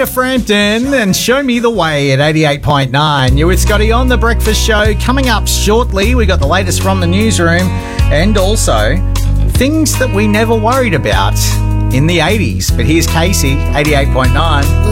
Peter Frampton and Show Me the Way at 88.9. You're with Scotty on The Breakfast Show. Coming up shortly, we got the latest from the newsroom and also things that we never worried about in the 80s. But here's Casey, 88.9.